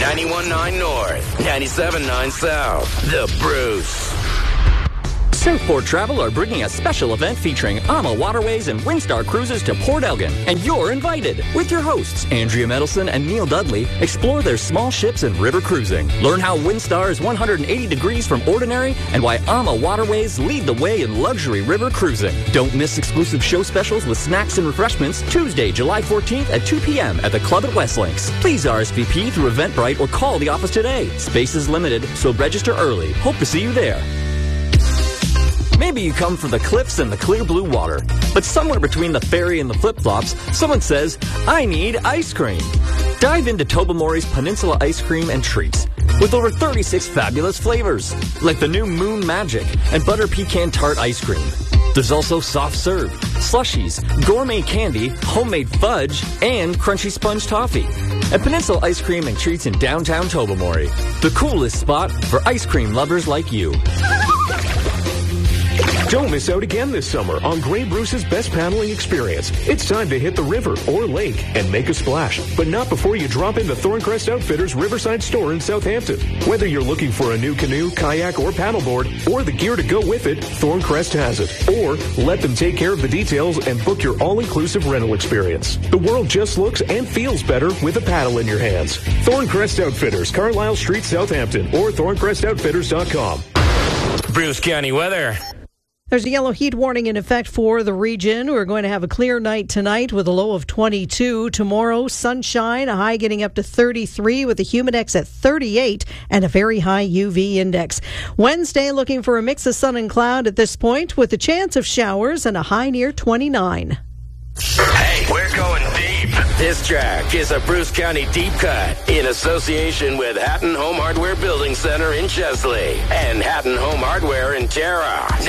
91.9 North, 97.9 South. The Bruce. Southport Travel are bringing a special event featuring AMA Waterways and Windstar Cruises to Port Elgin, and you're invited. With your hosts, Andrea Medelson and Neil Dudley, explore their small ships and river cruising. Learn how Windstar is 180 degrees from ordinary and why AMA Waterways lead the way in luxury river cruising. Don't miss exclusive show specials with snacks and refreshments Tuesday, July 14th at 2 p.m. at the Club at Westlinks. Please RSVP through Eventbrite or call the office today. Space is limited, so register early. Hope to see you there. Maybe you come from the cliffs and the clear blue water, but somewhere between the ferry and the flip-flops, someone says, I need ice cream. Dive into Tobermory's Peninsula Ice Cream and Treats with over 36 fabulous flavors, like the new Moon Magic and Butter Pecan Tart Ice Cream. There's also soft serve, slushies, gourmet candy, homemade fudge, and crunchy sponge toffee. At Peninsula Ice Cream and Treats in downtown Tobermory, the coolest spot for ice cream lovers like you. Don't miss out again this summer on Grey Bruce's best paddling experience. It's time to hit the river or lake and make a splash, but not before you drop into Thorncrest Outfitters Riverside store in Southampton. Whether you're looking for a new canoe, kayak, or paddleboard, or the gear to go with it, Thorncrest has it. Or let them take care of the details and book your all-inclusive rental experience. The world just looks and feels better with a paddle in your hands. Thorncrest Outfitters, Carlisle Street, Southampton, or thorncrestoutfitters.com. Bruce County weather. There's a yellow heat warning in effect for the region. We're going to have a clear night tonight with a low of 22. Tomorrow, sunshine, a high getting up to 33 with a humidex at 38 and a very high UV index. Wednesday, looking for a mix of sun and cloud at this point with a chance of showers and a high near 29. Hey, we're going deep. This track is a Bruce County deep cut in association with Hatton Home Hardware Building Center in Chesley and Hatton Home Hardware in Tara.